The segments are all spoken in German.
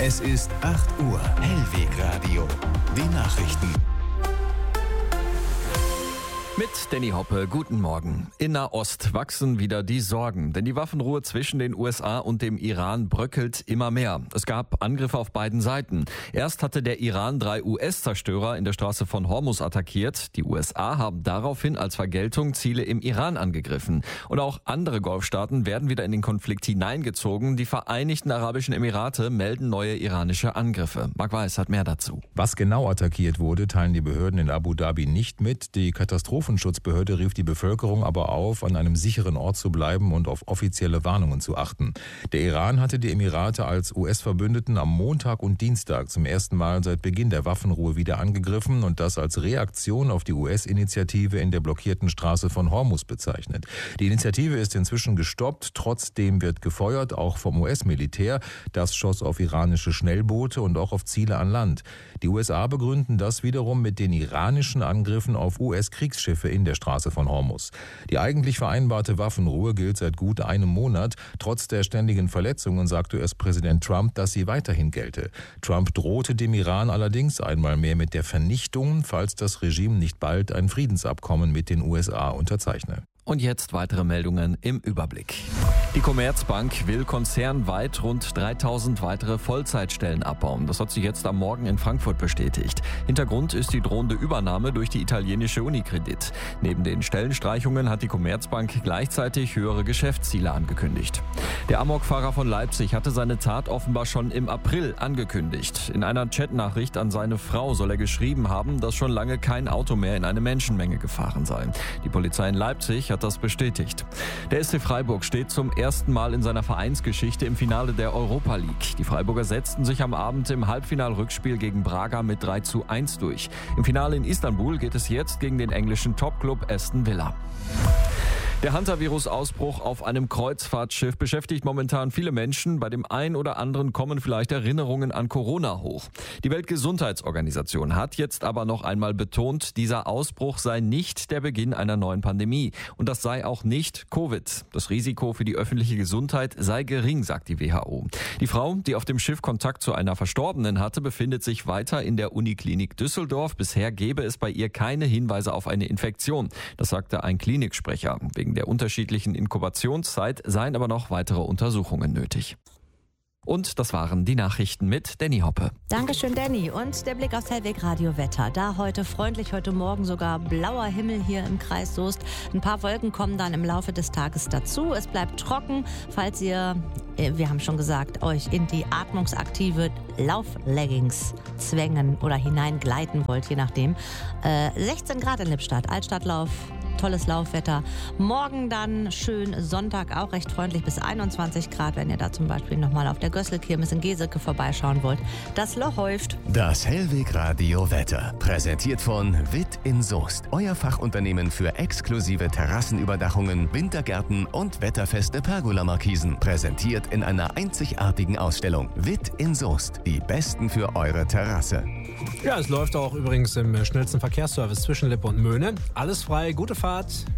Es ist 8 Uhr. Hellwegradio. Die Nachrichten. Mit Danny Hoppe, guten Morgen. In Nahost wachsen wieder die Sorgen, denn die Waffenruhe zwischen den USA und dem Iran bröckelt immer mehr. Es gab Angriffe auf beiden Seiten. Erst hatte der Iran 3 US-Zerstörer in der Straße von Hormuz attackiert. Die USA haben daraufhin als Vergeltung Ziele im Iran angegriffen. Und auch andere Golfstaaten werden wieder in den Konflikt hineingezogen. Die Vereinigten Arabischen Emirate melden neue iranische Angriffe. Marc Weiß hat mehr dazu. Was genau attackiert wurde, teilen die Behörden in Abu Dhabi nicht mit. Die Katastrophenschutzbehörde rief die Bevölkerung aber auf, an einem sicheren Ort zu bleiben und auf offizielle Warnungen zu achten. Der Iran hatte die Emirate als US-Verbündeten am Montag und Dienstag zum ersten Mal seit Beginn der Waffenruhe wieder angegriffen und das als Reaktion auf die US-Initiative in der blockierten Straße von Hormuz bezeichnet. Die Initiative ist inzwischen gestoppt, trotzdem wird gefeuert, auch vom US-Militär. Das schoss auf iranische Schnellboote und auch auf Ziele an Land. Die USA begründen das wiederum mit den iranischen Angriffen auf US-Kriegsschiffe in der Straße von Hormuz. Die eigentlich vereinbarte Waffenruhe gilt seit gut einem Monat. Trotz der ständigen Verletzungen sagte US-Präsident Trump, dass sie weiterhin gelte. Trump drohte dem Iran allerdings einmal mehr mit der Vernichtung, falls das Regime nicht bald ein Friedensabkommen mit den USA unterzeichne. Und jetzt weitere Meldungen im Überblick. Die Commerzbank will konzernweit rund 3000 weitere Vollzeitstellen abbauen. Das hat sie jetzt am Morgen in Frankfurt bestätigt. Hintergrund ist die drohende Übernahme durch die italienische Unicredit. Neben den Stellenstreichungen hat die Commerzbank gleichzeitig höhere Geschäftsziele angekündigt. Der Amokfahrer von Leipzig hatte seine Tat offenbar schon im April angekündigt. In einer Chatnachricht an seine Frau soll er geschrieben haben, dass schon lange kein Auto mehr in eine Menschenmenge gefahren sei. Die Polizei in Leipzig hat das bestätigt. Der SC Freiburg steht zum ersten Mal in seiner Vereinsgeschichte im Finale der Europa League. Die Freiburger setzten sich am Abend im Halbfinalrückspiel gegen Braga mit 3:1 durch. Im Finale in Istanbul geht es jetzt gegen den englischen Topclub Aston Villa. Der Hantavirus-Ausbruch auf einem Kreuzfahrtschiff beschäftigt momentan viele Menschen. Bei dem einen oder anderen kommen vielleicht Erinnerungen an Corona hoch. Die Weltgesundheitsorganisation hat jetzt aber noch einmal betont, dieser Ausbruch sei nicht der Beginn einer neuen Pandemie. Und das sei auch nicht Covid. Das Risiko für die öffentliche Gesundheit sei gering, sagt die WHO. Die Frau, die auf dem Schiff Kontakt zu einer Verstorbenen hatte, befindet sich weiter in der Uniklinik Düsseldorf. Bisher gebe es bei ihr keine Hinweise auf eine Infektion. Das sagte ein Kliniksprecher. Wegen der unterschiedlichen Inkubationszeit seien aber noch weitere Untersuchungen nötig. Und das waren die Nachrichten mit Danny Hoppe. Dankeschön, Danny. Und der Blick aufs Hellwegradio Wetter. Da heute freundlich, heute Morgen sogar blauer Himmel hier im Kreis Soest. Ein paar Wolken kommen dann im Laufe des Tages dazu. Es bleibt trocken, falls ihr, wir haben schon gesagt, euch in die atmungsaktive Laufleggings zwängen oder hineingleiten wollt, je nachdem. 16 Grad in Lippstadt, Altstadtlauf. Tolles Laufwetter. Morgen dann schön Sonntag, auch recht freundlich bis 21 Grad, wenn ihr da zum Beispiel nochmal auf der Gösselkirmes in Geseke vorbeischauen wollt. Das Loch häuft. Das Hellwegradio Wetter. Präsentiert von Witt in Soest. Euer Fachunternehmen für exklusive Terrassenüberdachungen, Wintergärten und wetterfeste Pergola-Markisen. Präsentiert in einer einzigartigen Ausstellung. Witt in Soest. Die Besten für eure Terrasse. Ja, es läuft auch übrigens im schnellsten Verkehrsservice zwischen Lippe und Möhne. Alles frei, gute Fahrt.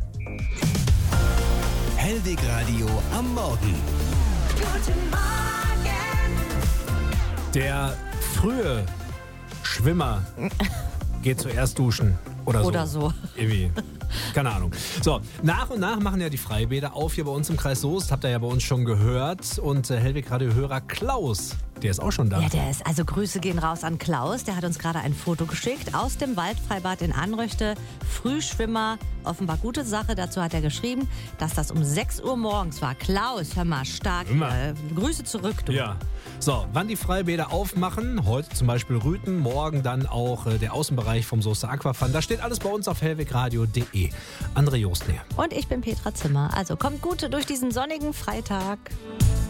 Hellwegradio am Morgen. Guten Morgen. Der frühe Schwimmer geht zuerst duschen. Oder so. Irgendwie. Keine Ahnung. So, nach und nach machen ja die Freibäder auf hier bei uns im Kreis Soest. Habt ihr ja bei uns schon gehört. Und Hellwegradio-Hörer Klaus, der ist auch schon da. Ja, der ist. Also Grüße gehen raus an Klaus. Der hat uns gerade ein Foto geschickt aus dem Waldfreibad in Anröchte. Frühschwimmer, offenbar gute Sache. Dazu hat er geschrieben, dass das um 6 Uhr morgens war. Klaus, hör mal, stark. Grüße zurück, du. Ja. So, wann die Freibäder aufmachen, heute zum Beispiel Rüthen, morgen dann auch der Außenbereich vom Soester Aquafun. Da steht alles bei uns auf hellwegradio.de. André Jostner. Und ich bin Petra Zimmer. Also kommt gut durch diesen sonnigen Freitag.